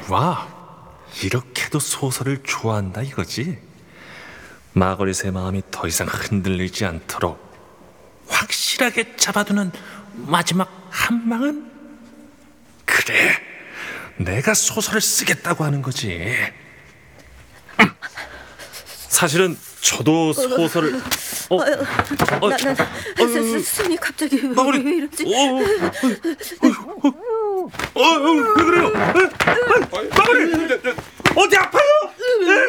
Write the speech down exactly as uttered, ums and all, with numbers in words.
와, 이렇게도 소설을 좋아한다 이거지? 마거릿의 마음이 더 이상 흔들리지 않도록 확실하게 잡아두는 마지막 한 방은? 그래, 내가 소설을 쓰겠다고 하는 거지. 사실은 저도 소설을 어, 어, 어, 나, 나, 어, 스- 손이 갑자기 왜, 마거릿, 왜 이러지? 어, 어, 어, 어, 어, 왜 그래요? 마거릿, 어디 아파요?